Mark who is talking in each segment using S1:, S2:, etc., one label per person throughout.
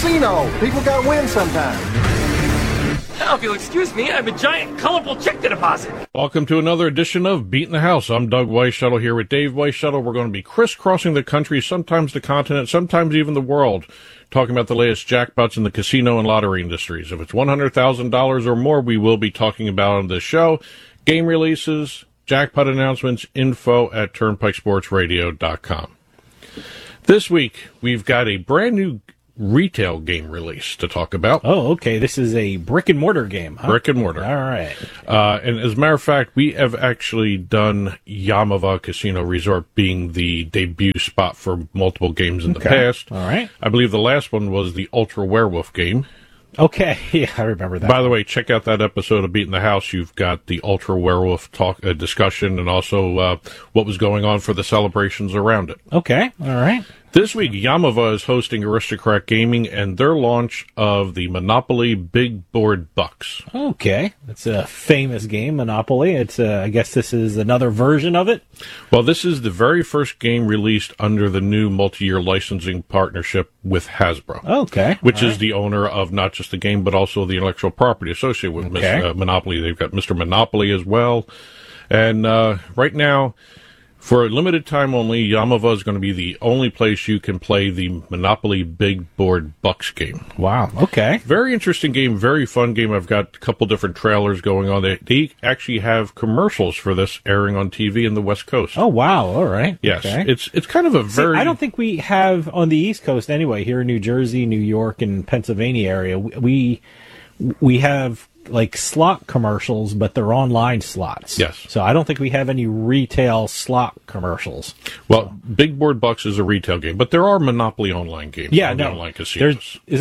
S1: casino. People got to win sometimes.
S2: Now, if you'll excuse me, I have a giant, colorful check to deposit.
S3: Welcome to another edition of Beating the House. I'm Doug Weisshuttle here with Dave Weisshuttle. We're going to be crisscrossing the country, sometimes the continent, sometimes even the world, talking about the latest jackpots in the casino and lottery industries. If it's $100,000 or more, we will be talking about on this show. Game releases, jackpot announcements, info at turnpikesportsradio.com. This week, we've got a brand new retail game release to talk about.
S4: Oh, okay. This is a brick-and-mortar game, huh?
S3: Brick-and-mortar.
S4: All right.
S3: And as a matter of fact, we have actually done Yaamava Casino Resort being the debut spot for multiple games in the past.
S4: All right.
S3: I believe the last one was the Ultra Werewolf game.
S4: Okay. Yeah, I remember that.
S3: By the way, check out that episode of Beating the House. You've got the Ultra Werewolf talk discussion and also what was going on for the celebrations around it.
S4: Okay. All right.
S3: This week, Yaamava is hosting Aristocrat Gaming and their launch of the Monopoly Big Board Bucks.
S4: Okay. It's a famous game, Monopoly. It's I guess this is another version of it.
S3: Well, this is the very first game released under the new multi-year licensing partnership with Hasbro.
S4: Okay.
S3: Which is the owner of not just the game, but also the intellectual property associated with Monopoly. They've got Mr. Monopoly as well. And right now, for a limited time only, Yaamava is going to be the only place you can play the Monopoly Big Board Bucks game.
S4: Wow. Okay.
S3: Very interesting game, very fun game. I've got a couple different trailers going on. They actually have commercials for this airing on TV in the West Coast.
S4: Oh, wow. All right.
S3: Yes.
S4: Okay.
S3: It's kind of a very...
S4: I don't think we have on the East Coast anyway, here in New Jersey, New York, and Pennsylvania area. We have like slot commercials, but they're online slots.
S3: Yes.
S4: So I don't think we have any retail slot commercials.
S3: Well, Big Board Bucks is a retail game, but there are Monopoly online games.
S4: Yeah,
S3: on
S4: no.
S3: Online casinos.
S4: There's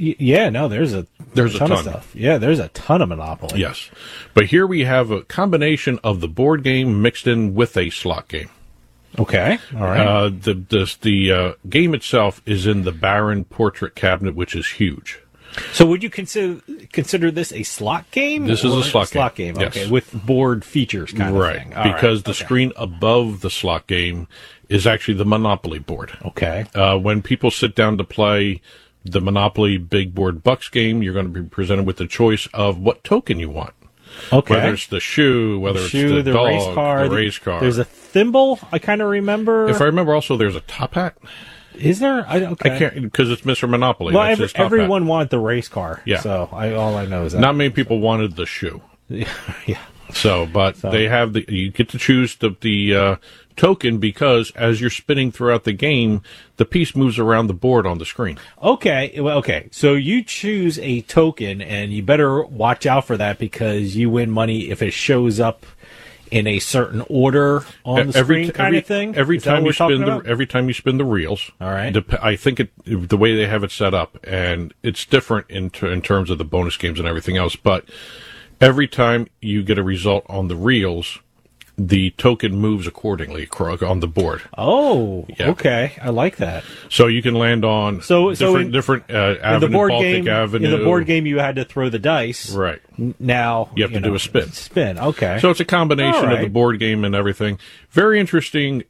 S4: a ton of stuff. Yeah, there's a ton of Monopoly.
S3: Yes. But here we have a combination of the board game mixed in with a slot game.
S4: Okay. All right.
S3: The game itself is in the Baron Portrait Cabinet, which is huge.
S4: So would you consider this a slot game?
S3: This is a slot
S4: game.
S3: Yes.
S4: Okay, with board features kind of thing.
S3: Right, because the screen above the slot game is actually the Monopoly board.
S4: Okay.
S3: When people sit down to play the Monopoly Big Board Bucks game, you're going to be presented with the choice of what token you want.
S4: Okay.
S3: Whether it's the shoe, whether it's the dog, the race car.
S4: There's a thimble, I kind of remember.
S3: If I remember, also there's a top hat.
S4: Is there? I
S3: can't, because it's Mr. Monopoly.
S4: Well, everyone wanted the race car.
S3: Yeah.
S4: So all I know is that.
S3: Not many people wanted the shoe.
S4: Yeah.
S3: So they have you get to choose the token because as you're spinning throughout the game, the piece moves around the board on the screen.
S4: Okay. Well, okay. So you choose a token, and you better watch out for that because you win money if it shows up in a certain order on the screen, kind of thing.
S3: Every time you spin the reels.
S4: All right.
S3: I think the way they have it set up, and it's different in terms of the bonus games and everything else. But every time you get a result on the reels, the token moves accordingly on the board.
S4: Oh,
S3: yeah.
S4: Okay. I like that.
S3: So you can land on different avenue,
S4: in the board
S3: Baltic
S4: game,
S3: Avenue.
S4: In the board game, you had to throw the dice.
S3: Right.
S4: Now
S3: you have to do a spin.
S4: Okay.
S3: So it's a combination of the board game and everything. Very interesting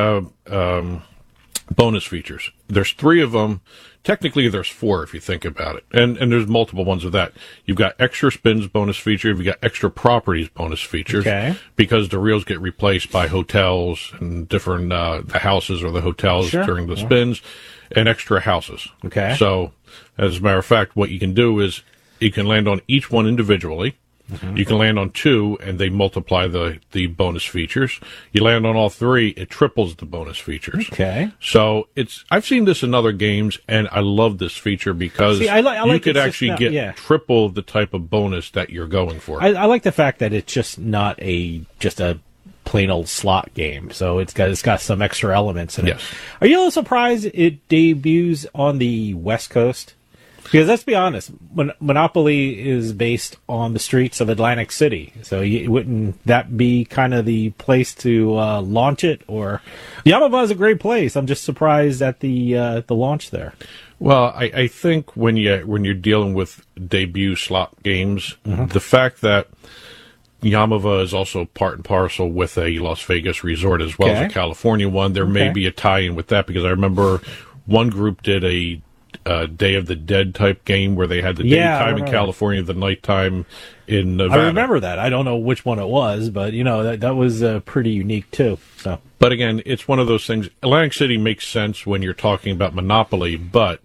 S3: bonus features. There's 3 of them. Technically, there's 4 if you think about it. And there's multiple ones of that. You've got extra spins bonus feature. You've got extra properties bonus features.
S4: Okay.
S3: Because the reels get replaced by hotels and different, the houses or the hotels during the spins, and extra houses.
S4: Okay.
S3: So, as a matter of fact, what you can do is you can land on each one individually. Mm-hmm. You can land on 2, and they multiply the bonus features. You land on all 3, it triples the bonus features.
S4: Okay.
S3: So I've seen this in other games, and I love this feature because you could actually get triple the type of bonus that you're going for.
S4: I like the fact that it's just not just a plain old slot game. So it's got some extra elements in it.
S3: Yes.
S4: Are you a little surprised it debuts on the West Coast? Because let's be honest, Monopoly is based on the streets of Atlantic City, so wouldn't that be kind of the place to launch it? Or Yaamava is a great place. I'm just surprised at the launch there.
S3: Well, I think when you're dealing with debut slot games, the fact that Yaamava is also part and parcel with a Las Vegas resort as well as a California one, there may be a tie-in with that, because I remember one group did a Day of the Dead type game where they had the
S4: Yeah, I
S3: daytime in
S4: remember.
S3: California, the nighttime in Nevada.
S4: I remember that. I don't know which one it was, but that was pretty unique too. So
S3: But again, it's one of those things. Atlantic City makes sense when you're talking about Monopoly, but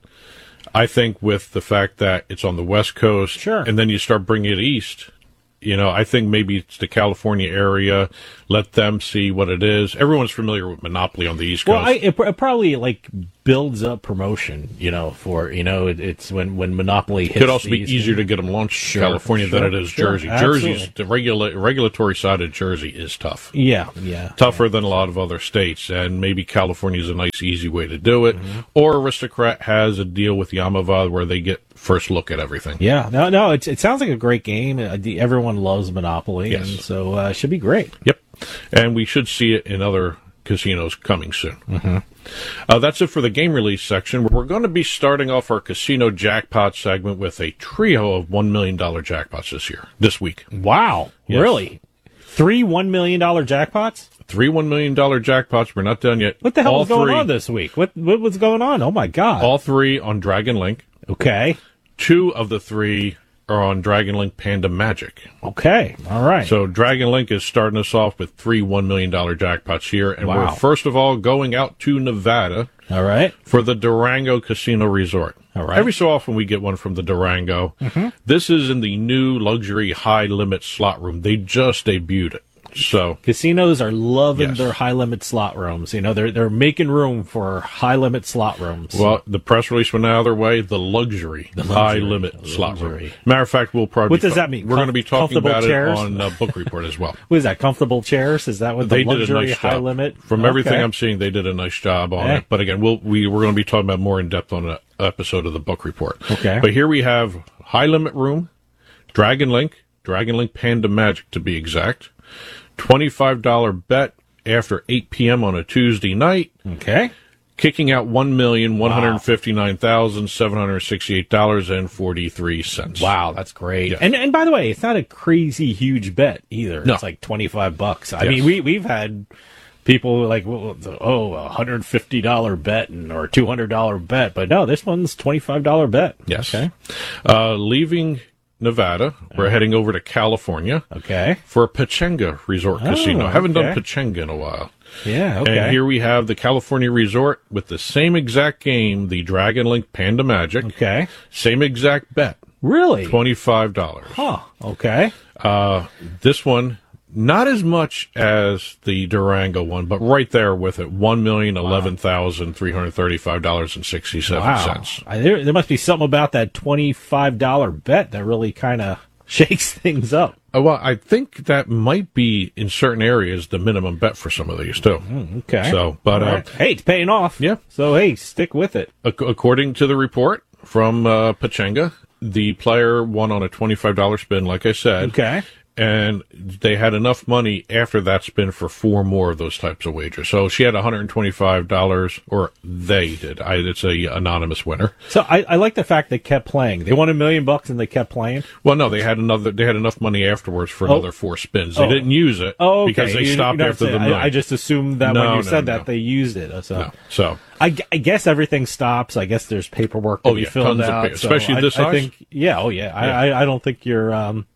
S3: I think with the fact that it's on the West Coast,
S4: Sure.
S3: and then you start bringing it east, I think maybe it's the California area. Let them see what it is. Everyone's familiar with Monopoly on the East Coast.
S4: well, it probably builds up promotion. For it's when Monopoly hits.
S3: Could also
S4: the
S3: be
S4: East
S3: easier to get them launched in California than it is Jersey.
S4: Absolutely.
S3: Jersey's the regulatory side of Jersey is tough.
S4: Yeah.
S3: Tougher than a lot of other states, and maybe California's a nice, easy way to do it.
S4: Mm-hmm.
S3: Or Aristocrat has a deal with Yamava where they get first look at everything.
S4: Yeah, no, it sounds like a great game. Everyone loves Monopoly,
S3: Yes.
S4: and so it should be great.
S3: Yep, and we should see it in other casinos coming soon. Mm-hmm. That's it for the game release section. We're going to be starting off our casino jackpot segment with a trio of $1 million jackpots this week.
S4: Wow,
S3: Yes.
S4: really? 3 $1 million jackpots?
S3: 3 $1 million jackpots. We're not done yet.
S4: What the hell
S3: All
S4: was going
S3: three-
S4: on this week? What was going on? Oh my god!
S3: All three on Dragon Link.
S4: Okay,
S3: 2 of the 3 are on Dragon Link Panda Magic.
S4: okay, all right.
S3: So Dragon Link is starting us off with 3 $1 million jackpots here. And
S4: Wow.
S3: we're first of all going out to Nevada
S4: all right,
S3: for the Durango Casino Resort.
S4: All right.
S3: Every so often we get one from the Durango. Mm-hmm. This is in the new luxury high limit slot room. They just debuted it. So
S4: casinos are loving
S3: Yes.
S4: their high limit slot rooms. They're making room for high limit slot rooms.
S3: well, the press release went out other way. The luxury high limit slot room.
S4: luxury.
S3: Matter of fact, we'll probably
S4: What does that mean?
S3: We're going to be talking
S4: Comfortable
S3: about
S4: chairs?
S3: it on Book Report as well.
S4: What is that? Comfortable chairs? Is that what the
S3: They did a
S4: luxury
S3: nice
S4: high
S3: job.
S4: limit?
S3: From everything
S4: Okay.
S3: I'm seeing, they did a nice job on
S4: Hey.
S3: it. But again, we're going to be talking about more in depth on an episode of the Book Report.
S4: Okay.
S3: But here we have high limit room, Dragon Link Panda Magic to be exact, $25 bet after 8 p.m. on a Tuesday night,
S4: Okay.
S3: kicking out $1,159,768.43.
S4: Wow, that's great.
S3: Yes.
S4: And by the way, it's not a crazy huge bet either.
S3: No.
S4: It's like $25. I
S3: Yes.
S4: mean, we've had people like, $150 bet or $200 bet, but no, this one's $25 bet.
S3: Yes.
S4: Okay.
S3: Leaving Nevada, we're heading over to California
S4: Okay.
S3: for Pechanga Resort Casino. Haven't done
S4: okay.
S3: Pechanga in a while.
S4: Yeah. Okay.
S3: And here we have the California Resort with the same exact game, the Dragon Link Panda Magic.
S4: Okay.
S3: Same exact bet,
S4: Really?
S3: $25.
S4: Huh. Okay.
S3: This one, not as much as the Durango one, but right there with it, $1,011,335.67.
S4: Wow. There must be something about that $25 bet that really kind of shakes things up.
S3: Well, I think that might be in certain areas the minimum bet for some of these too.
S4: Okay.
S3: So, but
S4: All right. Hey, it's paying off.
S3: yeah.
S4: So hey, stick with it.
S3: According to the report from Pechanga, the player won on a $25 spin, like I said.
S4: Okay.
S3: And they had enough money after that spin for 4 more of those types of wagers. So she had $125, or they did. It's a anonymous winner.
S4: So I like the fact they kept playing. They won $1 million and they kept playing.
S3: Well, no, they had enough money afterwards for another 4 spins. They didn't use it because they stopped after the million.
S4: I just assumed that
S3: No,
S4: when you said
S3: no.
S4: that they used it. So
S3: No. So
S4: I guess everything stops. I guess there's paperwork to
S3: Oh,
S4: be
S3: yeah,
S4: filled
S3: tons of
S4: out.
S3: paper, especially this
S4: I
S3: size.
S4: think, yeah, oh yeah. I don't think you're,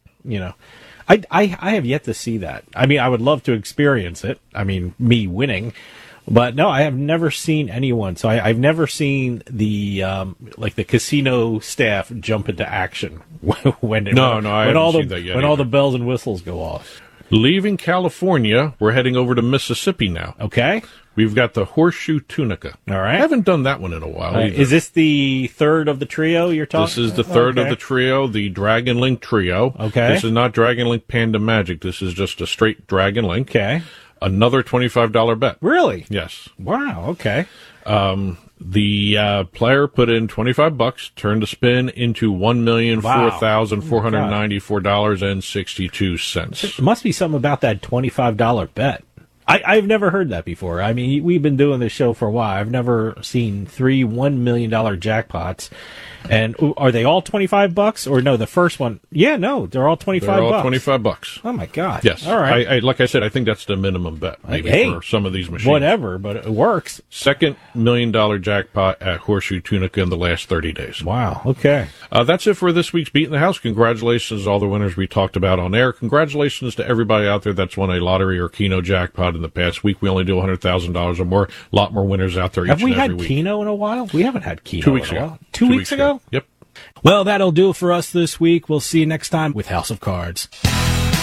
S4: I have yet to see that. I mean, I would love to experience it. I mean, me winning, but no, I have never seen anyone. So I've never seen the the casino staff jump into action when
S3: I haven't
S4: all
S3: seen that yet
S4: when all
S3: either.
S4: the bells and whistles go off.
S3: leaving California, we're heading over to Mississippi now.
S4: Okay.
S3: We've got the Horseshoe Tunica.
S4: All right.
S3: I haven't done that one in a while either.
S4: Is this the third of the trio you're talking?
S3: This is the third of
S4: Okay.
S3: the trio, the Dragon Link trio.
S4: Okay.
S3: This is not Dragon Link Panda Magic. This is just a straight Dragon Link.
S4: Okay.
S3: Another $25 bet.
S4: Really?
S3: Yes.
S4: Wow. Okay.
S3: The player put in $25, turned the spin into $1,004,494.62.
S4: There must be something about that $25 bet. I've never heard that before. I mean, we've been doing this show for a while. I've never seen 3 $1 million jackpots. And are they all $25? Or no, the first one? Yeah, no, they're all $25.
S3: They're all $25.
S4: Oh my God!
S3: Yes.
S4: All right.
S3: I like I said, I think that's the minimum bet maybe
S4: Hey,
S3: for some of these machines.
S4: Whatever, but it works.
S3: Second $1 million jackpot at Horseshoe Tunica in the last 30 days.
S4: Wow. Okay.
S3: That's it for this week's Beat in the House. Congratulations to all the winners we talked about on air. Congratulations to everybody out there that's won a lottery or Keno jackpot in the past week. We only do $100,000 or more. A lot more winners out there
S4: Have
S3: each
S4: we
S3: and every
S4: had
S3: week.
S4: Keno in a while? We haven't had Keno
S3: 2 weeks
S4: in a
S3: ago.
S4: while. Two weeks ago?
S3: Yep.
S5: Well, that'll do it for us this week. We'll see you next time with House of Cards.